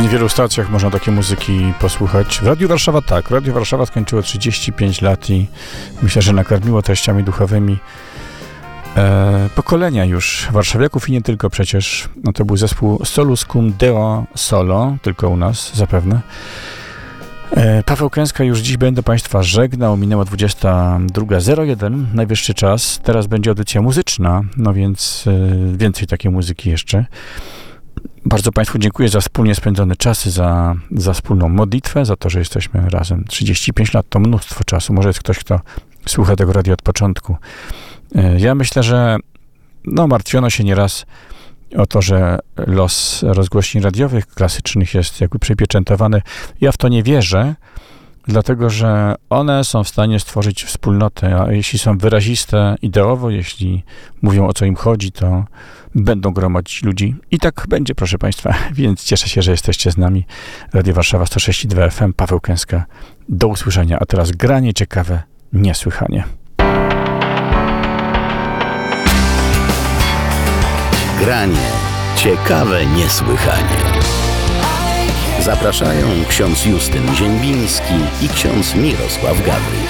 W niewielu stacjach można takie muzyki posłuchać. W Radiu Warszawa tak. Radio Warszawa skończyło 35 lat i myślę, że nakarmiło treściami duchowymi pokolenia już warszawiaków i nie tylko przecież. No to był zespół Solus Cum Deo Solo, tylko u nas zapewne. Paweł Kęska już dziś będę Państwa żegnał. Minęła 22:01. Najwyższy czas. Teraz będzie audycja muzyczna, no więc więcej takiej muzyki jeszcze. Bardzo Państwu dziękuję za wspólnie spędzone czasy, za wspólną modlitwę, za to, że jesteśmy razem. 35 lat to mnóstwo czasu. Może jest ktoś, kto słucha tego radia od początku. Ja myślę, że martwiono się nieraz o to, że los rozgłośni radiowych klasycznych jest jakby przypieczętowany. Ja w to nie wierzę, dlatego że one są w stanie stworzyć wspólnotę, a jeśli są wyraziste ideowo, jeśli mówią, o co im chodzi, to będą gromadzić ludzi. I tak będzie, proszę Państwa, więc cieszę się, że jesteście z nami. Radio Warszawa 106,2 FM, Paweł Kęska. Do usłyszenia, a teraz granie ciekawe, niesłychanie. Granie ciekawe, niesłychanie. Zapraszają ksiądz Justyn Ziębiński i ksiądz Mirosław Gawryś.